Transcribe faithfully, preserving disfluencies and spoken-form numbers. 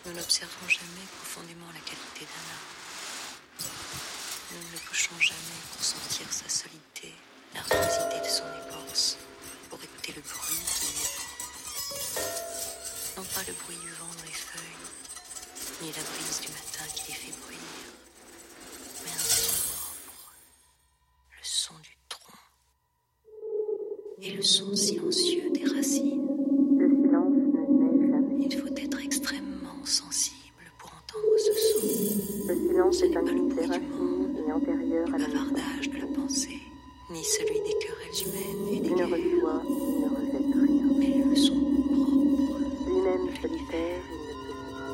Nous n'observons jamais profondément la qualité d'un arbre. Nous ne le touchons jamais pour sentir sa solidité, l'harmonisité de son écorce, pour écouter le bruit qui lui est propre. Non pas le bruit du vent dans les feuilles, ni la brise du matin qui les fait bruire, mais un son propre, le son du tronc et le son silencieux des racines. Le silence ne naît jamais. Il faut être extrêmement sensible pour entendre ce son. Le silence Ce est n'est un pas le limite bruit du racine monde, et antérieur le à la naissance. bavardage de la pensée, ni celui des querelles humaines et des Il ne guerres, reçoit, il ne rejette rien. mais le son propre, Lui-même solitaire